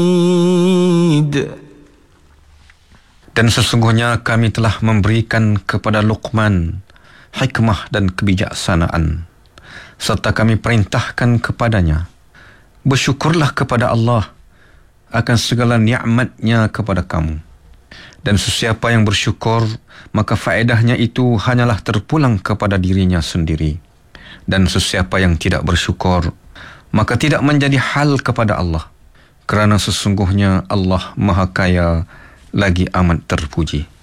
Dan sesungguhnya kami telah memberikan kepada Luqman hikmah dan kebijaksanaan, serta kami perintahkan kepadanya, bersyukurlah kepada Allah akan segala nikmatnya kepada kamu. Dan sesiapa yang bersyukur, maka faedahnya itu hanyalah terpulang kepada dirinya sendiri. Dan sesiapa yang tidak bersyukur, maka tidak menjadi hal kepada Allah, kerana sesungguhnya Allah Maha Kaya lagi amat terpuji.